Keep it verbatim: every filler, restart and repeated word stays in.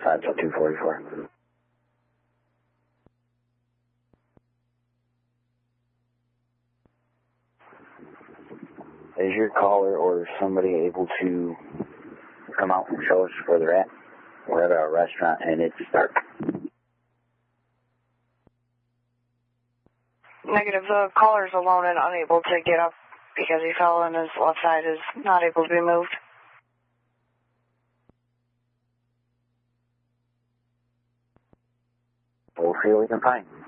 five till two forty-four. Is your caller or somebody able to come out and show us where they're at? We're at a restaurant and it's dark. Negative. The caller is alone and unable to get up because he fell and his left side is not able to be moved. We'll see what we can find.